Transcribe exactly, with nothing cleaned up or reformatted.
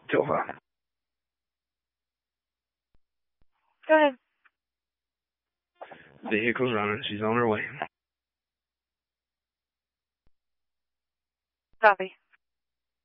Tilva. Go ahead. Vehicle's running. She's on her way. Copy.